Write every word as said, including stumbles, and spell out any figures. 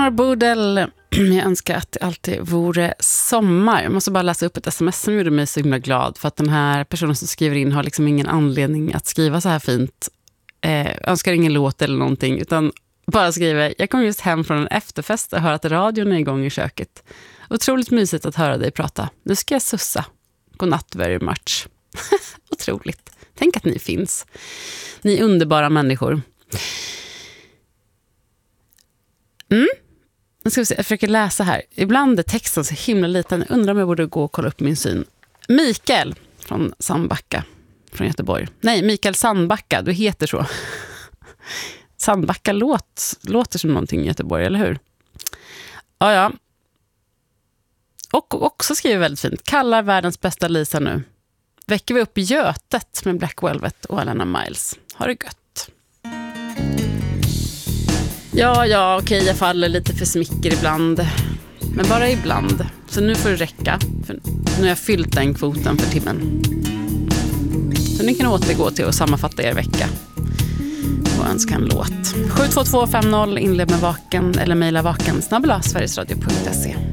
Eleanor Bodel, jag önskar att det alltid vore sommar. Jag måste bara läsa upp ett sms som gjorde mig så himla glad. För att den här personen som skriver in har liksom ingen anledning att skriva så här fint. Eh, önskar ingen låt eller någonting. Utan bara skriver, jag kom just hem från en efterfest och hör att radion är igång i köket. Otroligt mysigt att höra dig prata. Nu ska jag sussa. Godnatt very much. Otroligt. Tänk att ni finns. Ni är underbara människor. Mm. Nu ska vi se, jag försöker läsa här. Ibland är texten så himla liten. Jag undrar om jag borde gå och kolla upp min syn. Mikael från Sandbacka. Från Göteborg. Nej, Mikael Sandbacka. Du heter så. Sandbacka låt, låter som någonting i Göteborg, eller hur? Ja, ja. Och också skriver väldigt fint. Kallar världens bästa Lisa nu. Väcker vi upp Götet med Black Velvet och Alana Miles. Har det gött. Ja, ja, okej, jag faller lite för smicker ibland. Men bara ibland. Så nu får det räcka. För nu har jag fyllt den kvoten för timmen. Så ni kan återgå till att sammanfatta er vecka. Och önska en låt. sju två två fem noll inled med vaken eller mejla vaken snabbla sverigesradio punkt se.